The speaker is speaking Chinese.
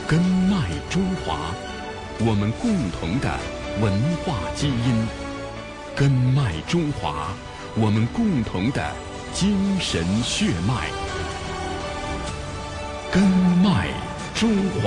根脉中华，我们共同的文化基因；根脉中华，我们共同的精神血脉。根脉中华。